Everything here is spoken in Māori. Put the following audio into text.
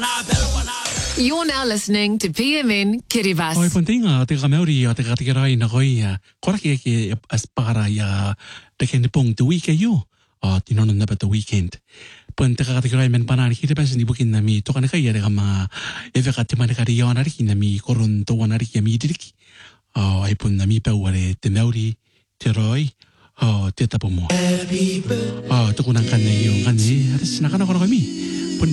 You're now listening to PMN Kiribati. Oi puntinga te kameuri te katirai na koi kora ke aspara ya te ken pong te week you tinono na ba the weekend pun te katirai men panan ki te pasin di bukin na mi to kana kai ya ma eve ka te mana ka ri ona ri na mi korun to wana ri mi diriki ai pun na mi pa wale te meuri te roi te tapo mo te kuna kana yo ngani ate sina kana kora mi